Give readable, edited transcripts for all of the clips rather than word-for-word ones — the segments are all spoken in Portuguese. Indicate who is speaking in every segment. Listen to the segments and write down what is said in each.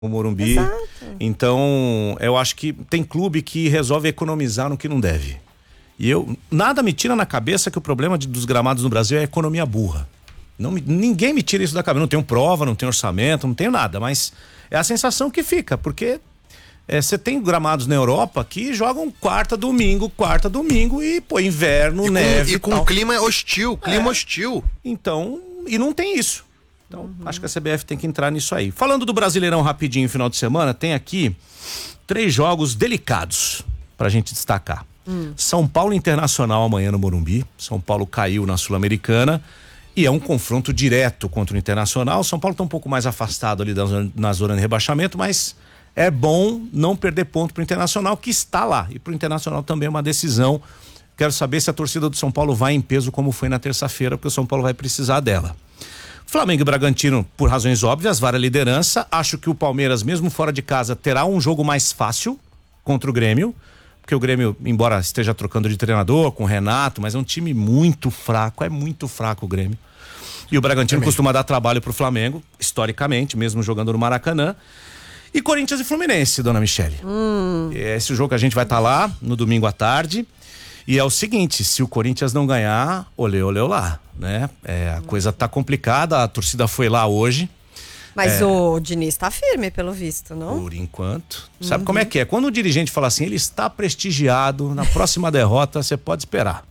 Speaker 1: o Morumbi.
Speaker 2: Exato.
Speaker 1: Então, eu acho que tem clube que resolve economizar no que não deve. E nada me tira na cabeça que o problema dos gramados no Brasil é a economia burra. Ninguém me tira isso da cabeça. Não tenho prova, não tenho orçamento, não tenho nada, mas é a sensação que fica, porque você tem gramados na Europa que jogam quarta, domingo e inverno, neve.
Speaker 3: E com clima hostil, hostil.
Speaker 1: Então, e não tem isso. Então, acho que a CBF tem que entrar nisso aí. Falando do Brasileirão rapidinho, final de semana, tem aqui 3 jogos delicados pra gente destacar. São Paulo Internacional amanhã no Morumbi. São Paulo caiu na Sul-Americana e é um confronto direto contra o Internacional. São Paulo tá um pouco mais afastado ali na zona de rebaixamento, mas é bom não perder ponto pro Internacional, que está lá. E pro Internacional também é uma decisão. Quero saber se a torcida do São Paulo vai em peso como foi na terça-feira, porque o São Paulo vai precisar dela. Flamengo e Bragantino, por razões óbvias, vara a liderança. Acho que o Palmeiras, mesmo fora de casa, terá um jogo mais fácil contra o Grêmio, porque o Grêmio, embora esteja trocando de treinador com o Renato, mas é um time muito fraco, é muito fraco o Grêmio. E o Bragantino costuma dar trabalho pro Flamengo, historicamente, mesmo jogando no Maracanã. E Corinthians e Fluminense, dona Michele. Esse jogo que a gente vai estar lá no domingo à tarde. E é o seguinte, se o Corinthians não ganhar, olê, olê, olá, né? A coisa tá complicada, a torcida foi lá hoje.
Speaker 2: Mas o Diniz tá firme, pelo visto, não?
Speaker 1: Por enquanto. Sabe como é que é? Quando o dirigente fala assim, ele está prestigiado, na próxima derrota você pode esperar.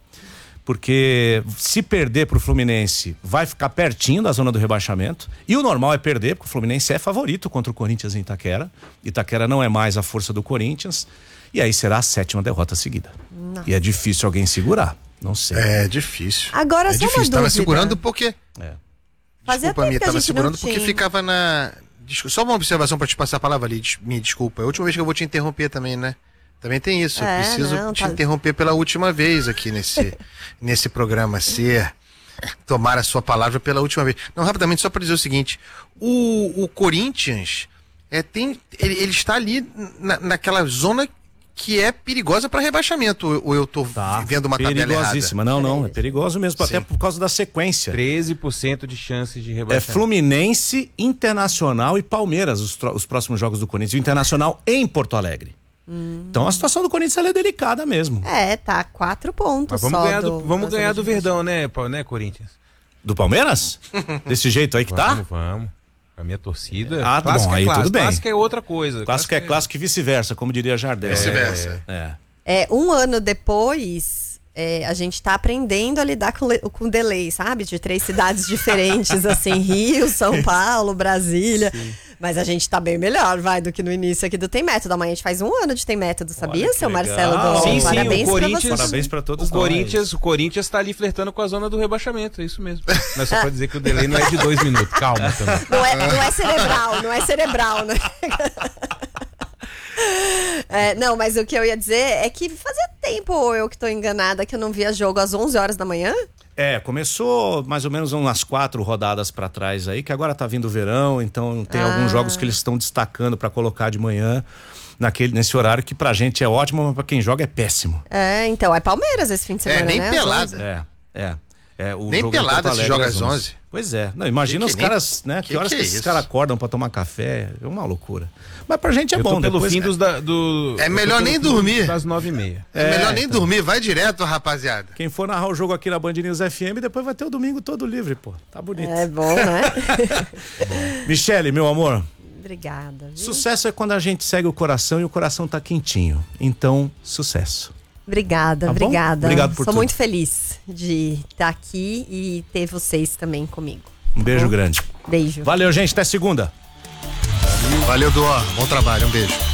Speaker 1: Porque se perder pro Fluminense, vai ficar pertinho da zona do rebaixamento. E o normal é perder, porque o Fluminense é favorito contra o Corinthians em Itaquera. Itaquera não é mais a força do Corinthians. E aí será a 7ª derrota seguida. Nossa. E é difícil alguém segurar. Não sei.
Speaker 3: É difícil.
Speaker 2: Agora,
Speaker 3: é
Speaker 2: só uma
Speaker 3: difícil. Tava
Speaker 2: dúvida.
Speaker 3: segurando porque...
Speaker 2: Fazia
Speaker 3: Desculpa,
Speaker 2: tempo que a
Speaker 3: tava
Speaker 2: gente
Speaker 3: segurando
Speaker 2: não
Speaker 3: porque
Speaker 2: tinha.
Speaker 3: ficava na... Só uma observação pra te passar a palavra ali, me desculpa. É a última vez que eu vou te interromper também, né? Também tem isso. Eu preciso te interromper pela última vez aqui nesse programa. Tomar a sua palavra pela última vez. Não, rapidamente, só para dizer o seguinte: o Corinthians ele está ali naquela zona que é perigosa para rebaixamento, ou eu tô vendo uma tabela errada?
Speaker 1: Perigosíssima, não, é perigoso mesmo, até por causa da sequência.
Speaker 4: 13% de chances de rebaixamento.
Speaker 1: É Fluminense, Internacional e Palmeiras, os próximos jogos do Corinthians. O Internacional em Porto Alegre. Então a situação do Corinthians é delicada mesmo.
Speaker 2: Tá 4 pontos.
Speaker 4: Mas
Speaker 2: só
Speaker 4: vamos ganhar do Verdão, né, Corinthians?
Speaker 1: Do Palmeiras? Desse jeito aí que tá?
Speaker 4: Vamos. A minha torcida.
Speaker 1: Bom, aí tudo bem.
Speaker 4: Clássico é outra coisa.
Speaker 1: Clássico é clássico e vice-versa, como diria Jardel.
Speaker 3: Vice-versa.
Speaker 2: Um ano depois, a gente tá aprendendo a lidar com delay, sabe? De 3 cidades diferentes, assim, Rio, São Paulo, Brasília. Sim. Mas a gente tá bem melhor, do que no início aqui do Tem Método. Amanhã a gente faz 1 ano de Tem Método, sabia, seu Marcelo?
Speaker 4: Sim,
Speaker 2: parabéns
Speaker 4: o Corinthians,
Speaker 2: pra você.
Speaker 1: Parabéns pra todos nós.
Speaker 4: O Corinthians tá ali flertando com a zona do rebaixamento, é isso mesmo. Mas só pra dizer que o delay não é de 2 minutos, calma também.
Speaker 2: Não é cerebral, né? Não, mas o que eu ia dizer é que fazia tempo, eu que tô enganada, que eu não via jogo às 11 horas da manhã.
Speaker 1: Começou mais ou menos umas 4 rodadas pra trás aí, que agora tá vindo o verão, então tem alguns jogos que eles estão destacando pra colocar de manhã, nesse horário que pra gente é ótimo, mas pra quem joga é péssimo.
Speaker 2: Então é Palmeiras esse fim de semana,
Speaker 3: nem
Speaker 2: né?
Speaker 3: pelada.
Speaker 1: Nem
Speaker 3: pelada se joga às 11.
Speaker 1: Pois é. Não, imagina os caras, né? Que horas que esses caras acordam pra tomar café? É uma loucura. Mas pra gente é bom.
Speaker 4: Pelo fim
Speaker 3: É melhor nem dormir.
Speaker 4: Das 9h30.
Speaker 3: É melhor nem dormir. Vai direto, rapaziada.
Speaker 1: Quem for narrar o jogo aqui na Band News FM, depois vai ter o domingo todo livre, pô. Tá bonito.
Speaker 2: É bom, né?
Speaker 1: Michele, meu amor.
Speaker 2: Obrigada. Viu?
Speaker 1: Sucesso é quando a gente segue o coração e o coração tá quentinho. Então, sucesso.
Speaker 2: Obrigada,
Speaker 1: tá
Speaker 2: obrigada.
Speaker 1: Obrigado por
Speaker 2: Sou
Speaker 1: tudo.
Speaker 2: muito feliz de estar aqui e ter vocês também comigo.
Speaker 1: Um beijo grande.
Speaker 2: Beijo.
Speaker 1: Valeu, gente. Até segunda.
Speaker 3: Valeu, Duó. Bom trabalho. Um beijo.